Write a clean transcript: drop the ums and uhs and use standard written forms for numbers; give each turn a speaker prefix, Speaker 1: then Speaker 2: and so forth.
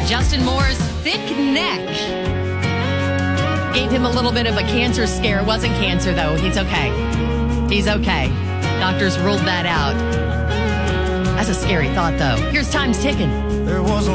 Speaker 1: Justin Moore's thick neck gave him a little bit of a cancer scare. It wasn't cancer, though. He's okay. He's okay. Doctors ruled that out. That's a scary thought, though. Here's Time's Ticking.
Speaker 2: There was a